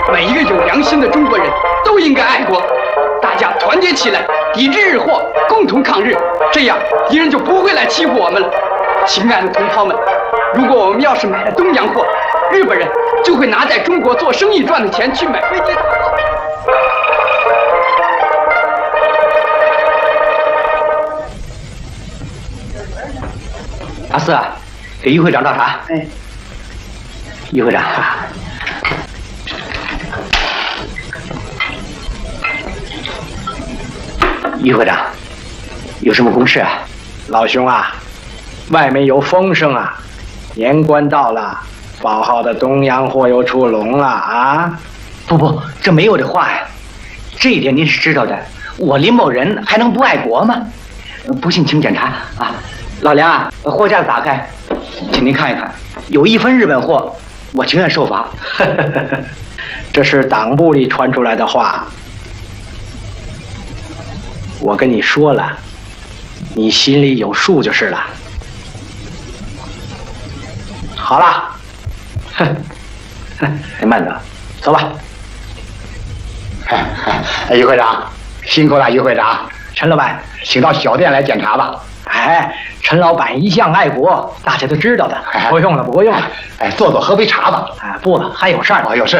每一个有良心的中国人都应该爱国，大家团结起来，抵制日货，共同抗日，这样敌人就不会来欺负我们了。亲爱的同胞们，如果我们要是买了东洋货，日本人就会拿在中国做生意赚的钱去买飞机大炮。 阿四啊，给于会长倒茶。 哎， 于会长。于会长，有什么公事啊？ 老兄啊，外面有风声啊，年关到了，宝号的东洋货又出笼了啊！ 不，这没有这话呀。这一点您是知道的，我林某人还能不爱国吗？不信请检查啊。老梁啊，货架子打开，请您看一看，有1分日本货，我情愿受罚。 这是党部里传出来的话，我跟你说了，你心里有数就是了。好了， 您慢着，走吧。 于会长，辛苦了，于会长。 陈老板， 请到小店来检查吧。 哎，陈老板一向爱国，大家都知道的。不用了，不用了。 哎，坐喝杯茶吧。 哎，不了，还有事儿。 哦，有事。